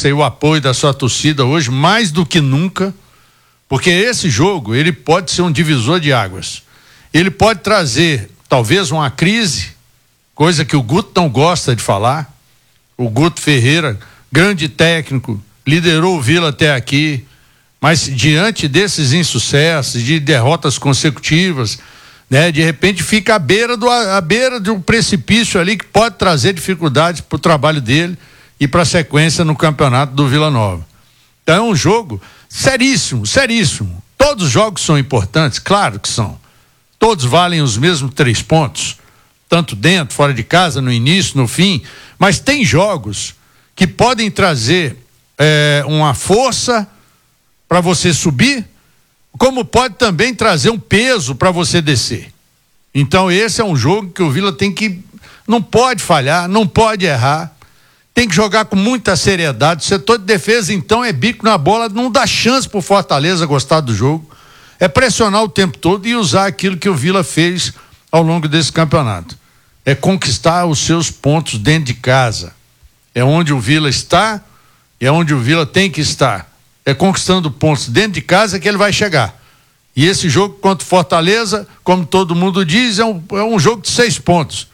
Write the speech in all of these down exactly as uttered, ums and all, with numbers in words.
força e o apoio da sua torcida hoje, mais do que nunca, porque esse jogo, ele pode ser um divisor de águas. Ele pode trazer, talvez, uma crise, coisa que o Guto não gosta de falar. O Guto Ferreira, grande técnico, liderou o Vila até aqui, mas diante desses insucessos, de derrotas consecutivas, né, de repente fica à beira, do, à beira de um precipício ali que pode trazer dificuldades para o trabalho dele e para a sequência no campeonato do Vila Nova. Então é um jogo seríssimo, seríssimo. Todos os jogos são importantes, claro que são. Todos valem os mesmos três pontos, tanto dentro, fora de casa, no início, no fim, mas tem jogos que podem trazer é, uma força para você subir, como pode também trazer um peso para você descer. Então esse é um jogo que o Vila tem que, não pode falhar, não pode errar, tem que jogar com muita seriedade. O setor de defesa então é bico na bola, não dá chance pro Fortaleza gostar do jogo, é pressionar o tempo todo e usar aquilo que o Vila fez ao longo desse campeonato, é conquistar os seus pontos dentro de casa, é onde o Vila está, é onde o Vila tem que estar. É conquistando pontos dentro de casa que ele vai chegar. E esse jogo contra o Fortaleza, como todo mundo diz, é um, é um jogo de seis pontos.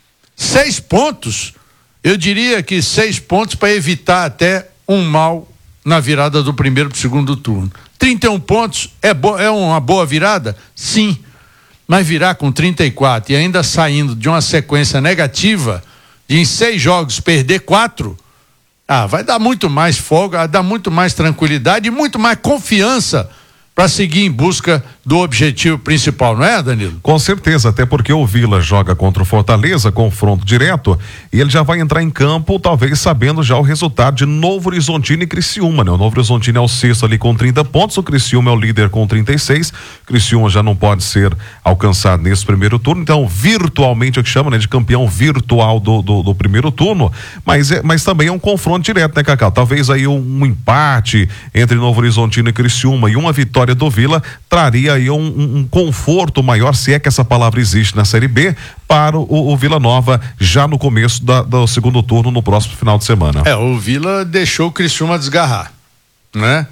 Seis pontos, eu diria que seis pontos para evitar até um mal na virada do primeiro para o segundo turno. trinta e um pontos é, bo- é uma boa virada? Sim. Mas virar com trinta e quatro e ainda saindo de uma sequência negativa, de em seis jogos perder quatro, ah, vai dar muito mais folga, vai dar muito mais tranquilidade e muito mais confiança para seguir em busca do objetivo principal, não é, Danilo? Com certeza, até porque o Vila joga contra o Fortaleza, confronto direto, e ele já vai entrar em campo, talvez sabendo já o resultado de Novo Horizontino e Criciúma, né? O Novo Horizontino é o sexto ali com trinta pontos, o Criciúma é o líder com trinta e seis, Criciúma já não pode ser alcançado nesse primeiro turno, então virtualmente é o que chama, né? De campeão virtual do, do, do primeiro turno, mas, é, mas também é um confronto direto, né, Cacau? Talvez aí um, um empate entre Novo Horizontino e Criciúma e uma vitória do Vila traria aí um, um, um conforto maior, se é que essa palavra existe na Série B, para o, o Vila Nova já no começo da, do segundo turno no próximo final de semana. É, o Vila deixou o Criciúma desgarrar, né?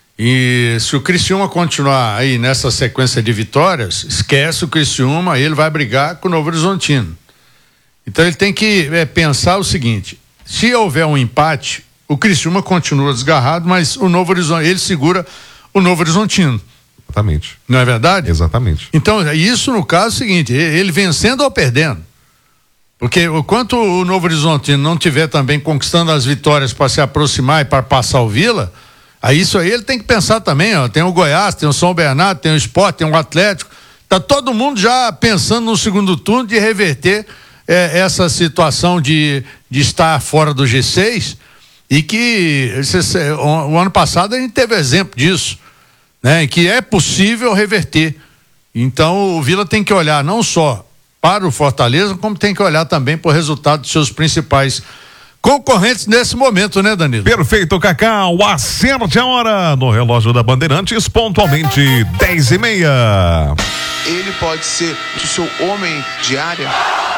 E se o Criciúma continuar aí nessa sequência de vitórias, esquece o Criciúma, ele vai brigar com o Novo Horizontino. Então ele tem que é, pensar o seguinte: se houver um empate, o Criciúma continua desgarrado, mas o Novo Horizontino, ele segura o Novo Horizontino. Exatamente. Não é verdade? Exatamente. Então, isso no caso é o seguinte, ele vencendo ou perdendo. Porque enquanto o Novo Horizontino não tiver também conquistando as vitórias para se aproximar e para passar o Vila, aí isso aí ele tem que pensar também, ó, tem o Goiás, tem o São Bernardo, tem o Sport, tem o Atlético, tá todo mundo já pensando no segundo turno de reverter é, essa situação de, de estar fora do G seis. E que esse, o, o ano passado a gente teve exemplo disso, né? Que é possível reverter. Então o Vila tem que olhar não só para o Fortaleza, como tem que olhar também para o resultado dos seus principais concorrentes nesse momento, né, Danilo? Perfeito, Cacau. Acerte a hora no relógio da Bandeirantes, pontualmente dez e meia. Ele pode ser o seu homem de área.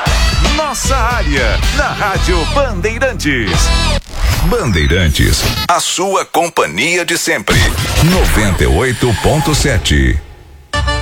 Nossa área, na Rádio Bandeirantes. Bandeirantes, a sua companhia de sempre. noventa e oito ponto sete.